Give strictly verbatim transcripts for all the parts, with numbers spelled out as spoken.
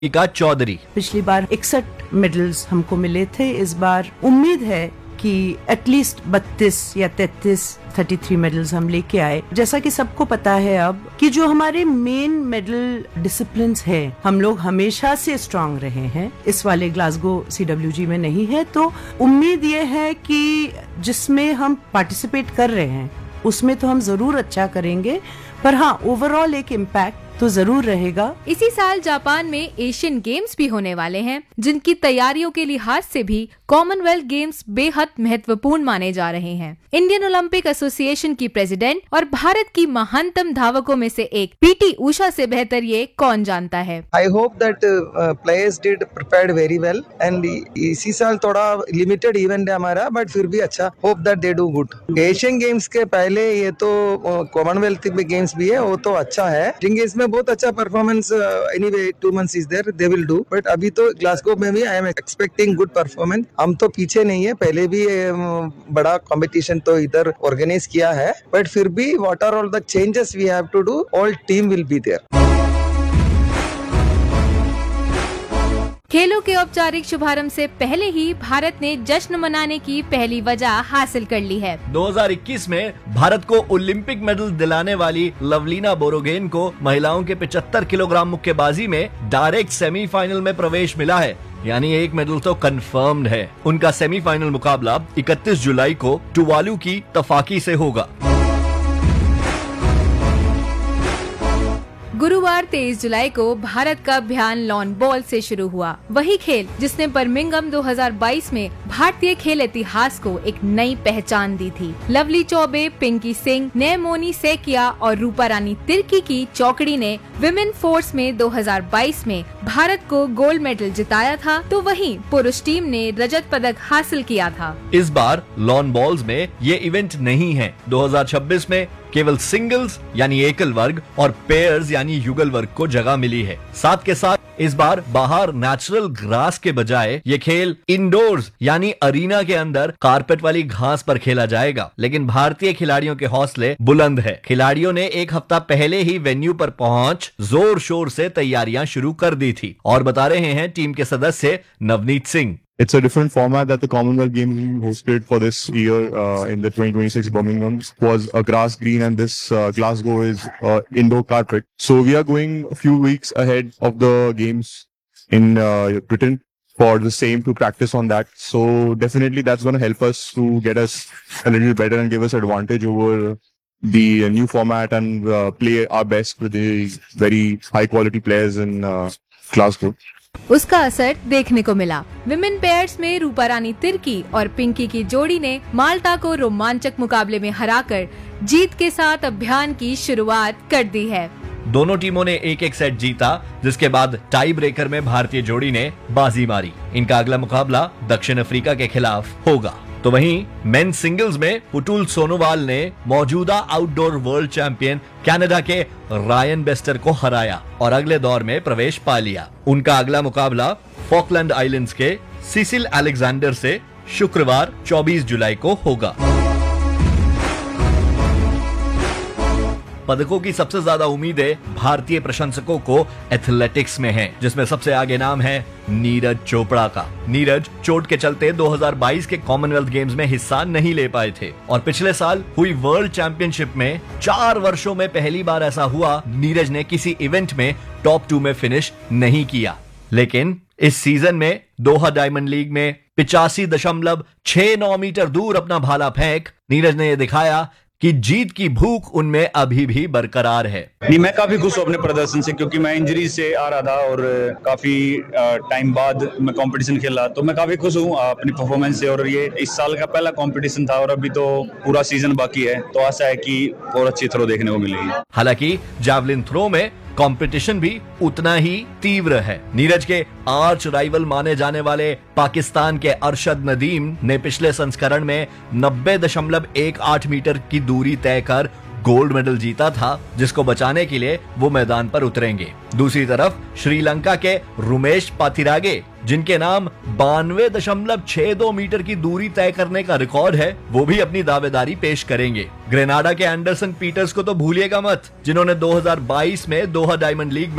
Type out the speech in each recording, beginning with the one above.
का चौधरी। पिछली बार इकसठ मेडल्स हमको मिले थे, इस बार उम्मीद है कि एटलीस्ट बत्तीस या तैंतीस तैंतीस मेडल्स हम लेके आए। जैसा कि सबको पता है अब कि जो हमारे मेन मेडल डिसिप्लिन्स है, हम लोग हमेशा से स्ट्रांग रहे हैं, इस वाले ग्लासगो सीडब्ल्यूजी में नहीं है। तो उम्मीद ये है कि जिसमें हम पार्टिसिपेट कर रहे हैं उसमें तो हम जरूर अच्छा करेंगे, पर हाँ ओवरऑल एक इम्पैक्ट तो जरूर रहेगा। इसी साल जापान में एशियन गेम्स भी होने वाले हैं, जिनकी तैयारियों के लिहाज से भी कॉमनवेल्थ गेम्स बेहद महत्वपूर्ण माने जा रहे हैं। इंडियन ओलंपिक एसोसिएशन की प्रेसिडेंट और भारत की महानतम धावकों में से एक पीटी उषा से बेहतर ये कौन जानता है। I hope that players did prepared very well and इसी साल थोड़ा लिमिटेड इवेंट है हमारा, बट फिर भी अच्छा, hope that they do good. Asian games के पहले ये तो कॉमनवेल्थ गेम्स भी है, वो तो अच्छा है। एशियन गेम्स में बहुत अच्छा performance anyway two months is there, they will do, but अभी तो ग्लासगो में भी I am expecting good performance. हम तो पीछे नहीं है, पहले भी बड़ा कंपटीशन तो इधर ऑर्गेनाइज किया है, बट फिर भी what are all the changes we have to do, all team will be there. खेलों के औपचारिक शुभारंभ से पहले ही भारत ने जश्न मनाने की पहली वजह हासिल कर ली है। दो हज़ार इक्कीस में भारत को ओलंपिक मेडल दिलाने वाली लवलीना बोरोगेन को महिलाओं के पचहत्तर किलोग्राम मुक्केबाजी में डायरेक्ट सेमीफाइनल में प्रवेश मिला है, यानी एक मेडल तो कंफर्म्ड है। उनका सेमीफाइनल मुकाबला इकतीस जुलाई को टुवालू की तफाकी से होगा। गुरुवार तेईस जुलाई को भारत का अभियान लॉन बॉल से शुरू हुआ, वही खेल जिसने बर्मिंघम दो हज़ार बाईस में भारतीय खेल इतिहास को एक नई पहचान दी थी। लवली चौबे, पिंकी सिंह, नेमोनी सेकिया और रूपा रानी तिर्की की चौकड़ी ने विमेन फोर्स में दो हज़ार बाईस में भारत को गोल्ड मेडल जिताया था, तो वहीं पुरुष टीम ने रजत पदक हासिल किया था। इस बार लॉन बॉल्स में ये इवेंट नहीं है। दो हज़ार छब्बीस में केवल सिंगल्स यानी एकल वर्ग और पेयर्स यानी युगल वर्ग को जगह मिली है। साथ के साथ इस बार बाहर नेचुरल ग्रास के बजाय ये खेल इंडोर्स यानी अरीना के अंदर कारपेट वाली घास पर खेला जाएगा। लेकिन भारतीय खिलाड़ियों के हौसले बुलंद है। खिलाड़ियों ने एक हफ्ता पहले ही वेन्यू पर पहुंच जोर शोर से तैयारियां शुरू कर दी थी, और बता रहे हैं टीम के सदस्य Navneet Singh. It's a different format that the Commonwealth Games hosted for this year uh, in the twenty twenty-six Birmingham was a grass green, and this uh, Glasgow is uh, indoor carpet. So we are going a few weeks ahead of the games in uh, Britain for the same to practice on that. So definitely that's going to help us to get us a little better and give us advantage over the uh, new format and uh, play our best with the very high quality players in uh, Glasgow. उसका असर देखने को मिला। Women pairs में रूपा रानी तिर्की और पिंकी की जोड़ी ने माल्टा को रोमांचक मुकाबले में हराकर जीत के साथ अभियान की शुरुआत कर दी है। दोनों टीमों ने एक एक सेट जीता, जिसके बाद टाई ब्रेकर में भारतीय जोड़ी ने बाजी मारी। इनका अगला मुकाबला दक्षिण अफ्रीका के खिलाफ होगा। तो वहीं मेन सिंगल्स में पुतुल सोनोवाल ने मौजूदा आउटडोर वर्ल्ड चैंपियन कनाडा के रायन बेस्टर को हराया और अगले दौर में प्रवेश पा लिया। उनका अगला मुकाबला फॉकलैंड आइलैंड्स के सिसिल अलेक्जेंडर से शुक्रवार चौबीस जुलाई को होगा। पदकों की सबसे ज्यादा उम्मीदें भारतीय प्रशंसकों को एथलेटिक्स में हैं, जिसमें सबसे आगे नाम है नीरज चोपड़ा का। नीरज चोट के चलते दो हज़ार बाईस के कॉमनवेल्थ गेम्स में हिस्सा नहीं ले पाए थे, और पिछले साल हुई वर्ल्ड चैंपियनशिप में चार वर्षों में पहली बार ऐसा हुआ नीरज ने किसी इवेंट में टॉप टू में फिनिश नहीं किया। लेकिन इस सीजन में दोहा डायमंड लीग में पिचासी दशमलव छह नौ मीटर दूर अपना भाला फेंक नीरज ने यह दिखाया कि जीत की भूख उनमें अभी भी बरकरार है। नहीं, मैं काफी खुश हूँ अपने प्रदर्शन से, क्योंकि मैं इंजरी से आ रहा था और काफी टाइम बाद मैं कंपटीशन खेला, तो मैं काफी खुश हूँ अपनी परफॉर्मेंस से। और ये इस साल का पहला कंपटीशन था और अभी तो पूरा सीजन बाकी है, तो आशा है कि और अच्छी थ्रो देखने को मिलेगी। हालांकि जैवलिन थ्रो में कंपटीशन भी उतना ही तीव्र है। नीरज के आर्च राइवल माने जाने वाले पाकिस्तान के अरशद नदीम ने पिछले संस्करण में नब्बे दशमलव एक आठ मीटर की दूरी तय कर गोल्ड मेडल जीता था, जिसको बचाने के लिए वो मैदान पर उतरेंगे। दूसरी तरफ श्रीलंका के रुमेश पाथिरागे, जिनके नाम बानवे दशमलव छह दो मीटर की दूरी तय करने का रिकॉर्ड है, वो भी अपनी दावेदारी पेश करेंगे। ग्रेनाडा के एंडरसन पीटर्स को तो भूलिएगा मत, जिन्होंने दो हज़ार बाईस में दोहा डायमंड लीग में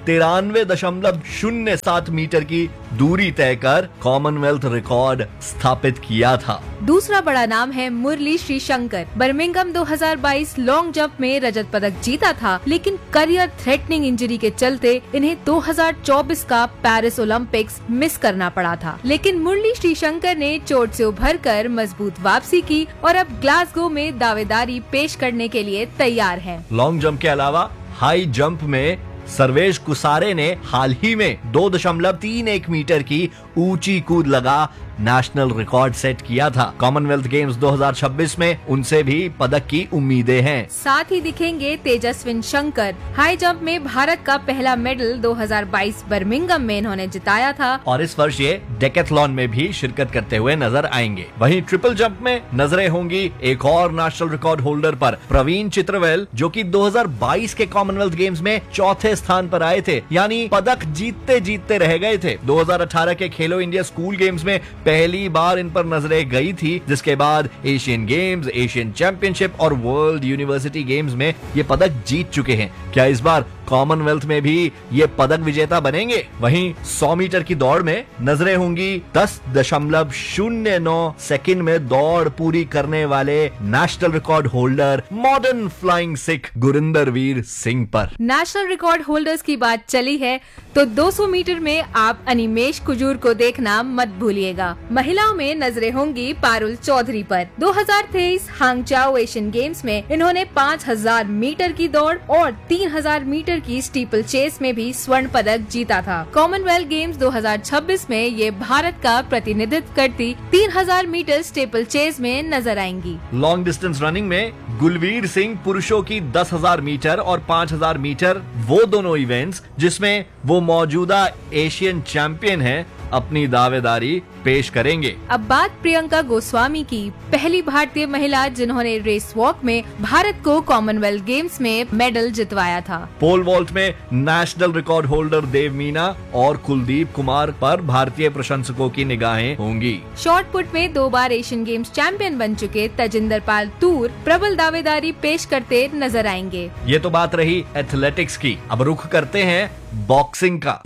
तिरानवे दशमलव शून्य सात मीटर की दूरी तय कर कॉमनवेल्थ रिकॉर्ड स्थापित किया था। दूसरा बड़ा नाम है मुरली श्रीशंकर। बर्मिंघम दो हज़ार बाईस लॉन्ग जंप में रजत पदक जीता था, लेकिन करियर थ्रेटनिंग इंजरी के चलते इन्हें दो हज़ार चौबीस का पेरिस ओलंपिक्स मिस करना पड़ा था। लेकिन मुरली श्रीशंकर ने चोट से उभर कर मजबूत वापसी की और अब ग्लासगो में दावेदारी पेश करने के लिए तैयार है। लॉन्ग जंप के अलावा हाई जंप में सर्वेश कुसारे ने हाल ही में दो दशमलव तीन एक मीटर की ऊंची कूद लगा नेशनल रिकॉर्ड सेट किया था। कॉमनवेल्थ गेम्स दो हज़ार छब्बीस में उनसे भी पदक की उम्मीदें हैं। साथ ही दिखेंगे तेजस्विन शंकर। हाई जंप में भारत का पहला मेडल दो हज़ार बाईस बर्मिंघम में इन्होंने जिताया था और इस वर्ष ये डेकेथलॉन में भी शिरकत करते हुए नजर आएंगे। वहीं ट्रिपल जंप में नजरें होंगी एक और नेशनल रिकॉर्ड होल्डर पर, प्रवीण चित्रवेल, जो कि दो हज़ार बाईस के कॉमनवेल्थ गेम्स में चौथे स्थान पर आए थे, यानी पदक जीतते जीतते रह गए थे। दो हज़ार अठारह के खेलो इंडिया स्कूल गेम्स में पहली बार इन पर नजरें गई थी, जिसके बाद एशियन गेम्स, एशियन चैंपियनशिप और वर्ल्ड यूनिवर्सिटी गेम्स में ये पदक जीत चुके हैं। क्या इस बार कॉमनवेल्थ में भी ये पदक विजेता बनेंगे? वहीं सौ मीटर की दौड़ में नजरें होंगी दस दशमलव शून्य नौ सेकंड में दौड़ पूरी करने वाले national record holder modern flying Sikh Gurinder Veer Singh पर। नेशनल रिकॉर्ड होल्डर्स की बात चली है तो दो सौ मीटर में आप अनिमेश कुजूर को देखना मत भूलिएगा। महिलाओं में नजरें होंगी पारुल चौधरी पर। दो हज़ार तेईस हांगचाओ एशियन गेम्स में इन्होंने पाँच हज़ार मीटर की दौड़ और तीन हज़ार मीटर की स्टीपल चेस में भी स्वर्ण पदक जीता था। कॉमनवेल्थ गेम्स दो हज़ार छब्बीस में ये भारत का प्रतिनिधित्व करती तीन हज़ार मीटर स्टीपल चेस में नजर आएंगी। लॉन्ग डिस्टेंस रनिंग में गुलवीर सिंह पुरुषों की दस हज़ार मीटर और पाँच हज़ार मीटर, वो दोनों इवेंट्स जिसमें वो मौजूदा एशियन चैंपियन हैं, अपनी दावेदारी पेश करेंगे। अब बात प्रियंका गोस्वामी की, पहली भारतीय महिला जिन्होंने रेस वॉक में भारत को कॉमनवेल्थ गेम्स में मेडल जितवाया था। पोल वॉल्ट में नेशनल रिकॉर्ड होल्डर देव मीना और कुलदीप कुमार पर भारतीय प्रशंसकों की निगाहें होंगी। शॉर्ट पुट में दो बार एशियन गेम्स चैंपियन बन चुके तजिंदर पाल तूर प्रबल दावेदारी पेश करते नजर आएंगे। ये तो बात रही एथलेटिक्स की, अब रुख करते हैं बॉक्सिंग का।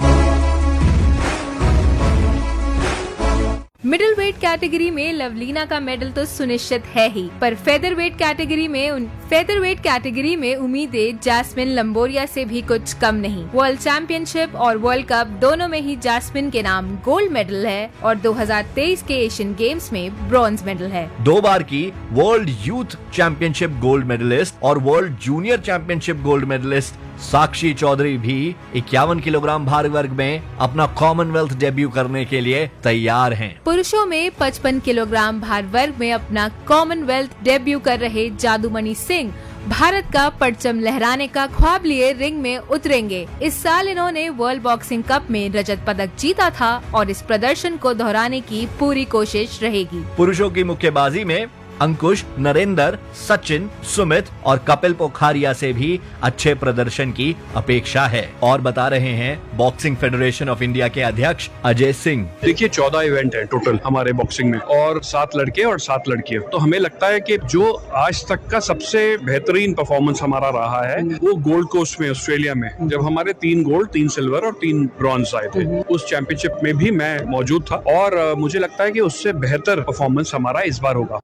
मिडिल वेट कैटेगरी में लवलीना का मेडल तो सुनिश्चित है ही, पर फेदर वेट कैटेगरी में उन फेदर वेट कैटेगरी में उम्मीदें जैस्मिन लंबोरिया से भी कुछ कम नहीं। वर्ल्ड चैंपियनशिप और वर्ल्ड कप दोनों में ही जैस्मिन के नाम गोल्ड मेडल है और दो हज़ार तेईस के एशियन गेम्स में ब्रॉन्ज मेडल है। दो बार की world youth championship gold medallist और world junior championship gold medallist साक्षी चौधरी भी इक्यावन किलोग्राम भार वर्ग में अपना कॉमनवेल्थ डेब्यू करने के लिए तैयार हैं। पुरुषों में पचपन किलोग्राम भार वर्ग में अपना कॉमनवेल्थ डेब्यू कर रहे जादूमणि सिंह भारत का परचम लहराने का ख्वाब लिए रिंग में उतरेंगे। इस साल इन्होंने वर्ल्ड बॉक्सिंग कप में रजत पदक जीता था और इस प्रदर्शन को दोहराने की पूरी कोशिश रहेगी। पुरुषों की मुक्केबाजी में अंकुश, नरेंद्र, सचिन, सुमित और कपिल पोखारिया से भी अच्छे प्रदर्शन की अपेक्षा है। और बता रहे हैं बॉक्सिंग फेडरेशन ऑफ इंडिया के अध्यक्ष अजय सिंह। देखिए चौदह इवेंट है टोटल हमारे बॉक्सिंग में और सात लड़के और सात लड़कियां। तो हमें लगता है कि जो आज तक का सबसे बेहतरीन परफॉर्मेंस हमारा रहा है वो गोल्ड कोस्ट में ऑस्ट्रेलिया में, जब हमारे तीन गोल्ड, तीन सिल्वर और तीन ब्रॉन्ज आए थे। उस चैंपियनशिप में भी मैं मौजूद था और मुझे लगता है कि उससे बेहतर परफॉर्मेंस हमारा इस बार होगा।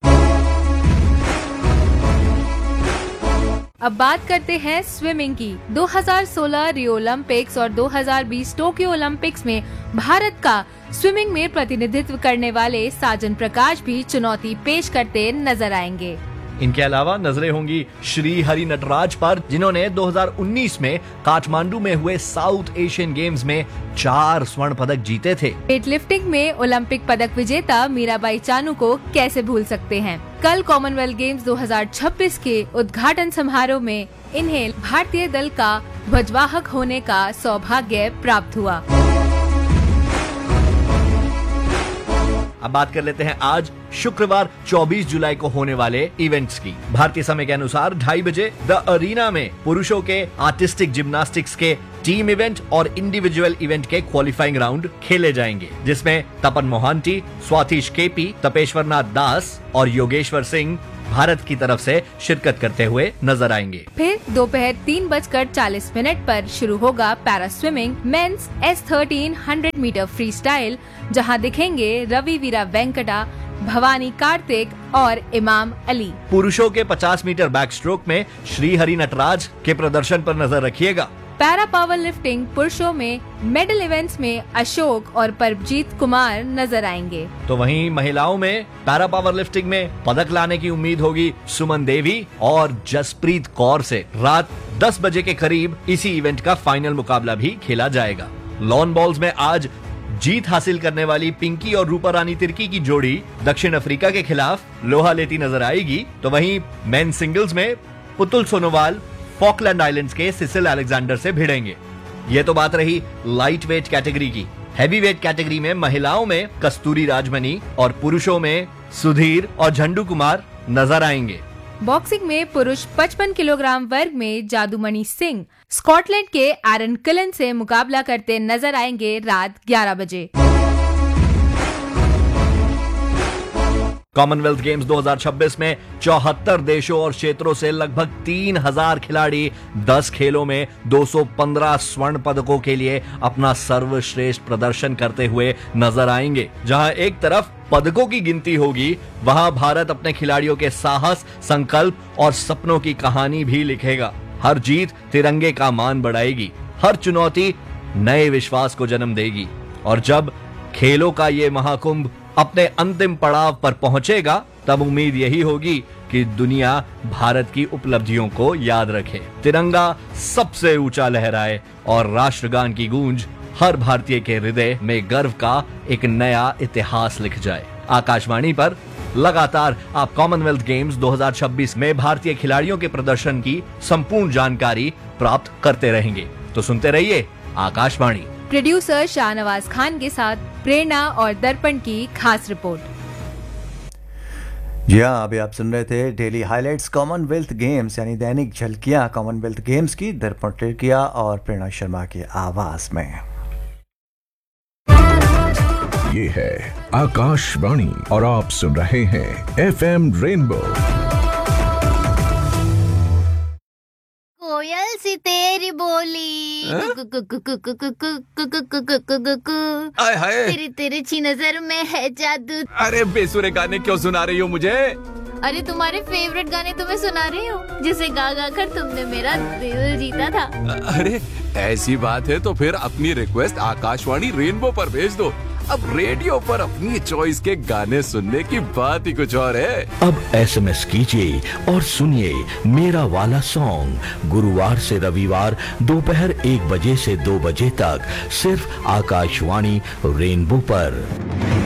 अब बात करते हैं स्विमिंग की। दो हज़ार सोलह रियो ओलंपिक्स और दो हज़ार बीस टोक्यो ओलंपिक्स में भारत का स्विमिंग में प्रतिनिधित्व करने वाले साजन प्रकाश भी चुनौती पेश करते नजर आएंगे। इनके अलावा नजरें होंगी श्री हरि नटराज पर, जिन्होंने दो हज़ार उन्नीस में काठमांडू में हुए साउथ एशियन गेम्स में चार स्वर्ण पदक जीते थे। वेट लिफ्टिंग में ओलंपिक पदक विजेता मीराबाई चानू को कैसे भूल सकते हैं। कल कॉमनवेल्थ गेम्स दो हज़ार छब्बीस के उद्घाटन समारोह में इन्हें भारतीय दल का ध्वजवाहक होने का सौभाग्य प्राप्त हुआ। अब बात कर लेते हैं आज शुक्रवार चौबीस जुलाई को होने वाले इवेंट्स की। भारतीय समय के अनुसार ढाई बजे द अरीना में पुरुषों के आर्टिस्टिक जिम्नास्टिक्स के टीम इवेंट और इंडिविजुअल इवेंट के क्वालिफाइंग राउंड खेले जाएंगे, जिसमें तपन मोहांती, स्वातिश केपी, तपेश्वर नाथ दास और योगेश्वर सिंह भारत की तरफ से शिरकत करते हुए नजर आएंगे। फिर दोपहर तीन बजकर चालीस मिनट पर शुरू होगा para swimming mains S thirteen hundred metre free style, जहाँ दिखेंगे रवि वीरा वेंकटा, भवानी कार्तिक और इमाम अली। पुरुषों के पचास मीटर बैक स्ट्रोक में श्रीहरि नटराज के प्रदर्शन पर नजर रखिएगा। पैरा पावर लिफ्टिंग पुरुषों में मेडल इवेंट्स में अशोक और परमजीत कुमार नजर आएंगे। तो वहीं महिलाओं में पैरा पावर लिफ्टिंग में पदक लाने की उम्मीद होगी सुमन देवी और जसप्रीत कौर से। रात दस बजे के करीब इसी इवेंट का फाइनल मुकाबला भी खेला जाएगा। लॉन बॉल्स में आज जीत हासिल करने वाली पिंकी और रूपा रानी तिर्की की जोड़ी दक्षिण अफ्रीका के खिलाफ लोहा लेती नजर आएगी। तो वहीं मेन सिंगल्स में पुतुल सोनोवाल फॉकलैंड आइलैंड्स के सिसिल अलेक्जेंडर से भिड़ेंगे। ये तो बात रही लाइट वेट कैटेगरी की। हैवी वेट कैटेगरी में महिलाओं में कस्तूरी राजमनी और पुरुषों में सुधीर और झंडू कुमार नजर आएंगे। बॉक्सिंग में पुरुष पचपन किलोग्राम वर्ग में जादूमणि सिंह स्कॉटलैंड के एरन किलन से मुकाबला करते नजर आएंगे रात ग्यारह बजे। कॉमनवेल्थ गेम्स दो हज़ार छब्बीस में चौहत्तर देशों और क्षेत्रों से लगभग तीन हज़ार खिलाड़ी दस खेलों में दो सौ पंद्रह स्वर्ण पदकों के लिए अपना सर्वश्रेष्ठ प्रदर्शन करते हुए नजर आएंगे। जहां एक तरफ पदकों की गिनती होगी, वहां भारत अपने खिलाड़ियों के साहस, संकल्प और सपनों की कहानी भी लिखेगा। हर जीत तिरंगे का मान बढ़ाएगी, हर चुनौती नए विश्वास को जन्म देगी। और जब खेलों का ये महाकुंभ अपने अंतिम पड़ाव पर पहुंचेगा, तब उम्मीद यही होगी कि दुनिया भारत की उपलब्धियों को याद रखे, तिरंगा सबसे ऊंचा लहराए और राष्ट्रगान की गूंज हर भारतीय के हृदय में गर्व का एक नया इतिहास लिख जाए। आकाशवाणी पर लगातार आप कॉमनवेल्थ गेम्स दो हज़ार छब्बीस में भारतीय खिलाड़ियों के प्रदर्शन की संपूर्ण जानकारी प्राप्त करते रहेंगे। तो सुनते रहिए आकाशवाणी। प्रोड्यूसर शाहनवाज खान के साथ प्रेरणा और दर्पण की खास रिपोर्ट। जी हाँ, अभी आप सुन रहे थे डेली हाइलाइट्स कॉमनवेल्थ गेम्स यानी दैनिक झलकियां कॉमनवेल्थ गेम्स की, दर्पण टिर्किया और प्रेरणा शर्मा की आवाज में। ये है आकाशवाणी और आप सुन रहे हैं एफएम रेनबो। कोयल सी तेरी बोली, आय हाय, तेरी तिरछी नजर में है जादू। अरे बेसुरे गाने क्यों सुना रही हो मुझे? अरे तुम्हारे फेवरेट गाने तुम्हें सुना रही हूँ, जिसे गा गा कर तुमने मेरा दिल जीता था। अरे ऐसी बात है तो फिर अपनी रिक्वेस्ट आकाशवाणी रेनबो पर भेज दो। अब रेडियो पर अपनी चॉइस के गाने सुनने की बात ही कुछ और है। अब एसएमएस कीजिए और सुनिए मेरा वाला सॉन्ग गुरुवार से रविवार दोपहर एक बजे से दो बजे तक सिर्फ आकाशवाणी रेनबो पर।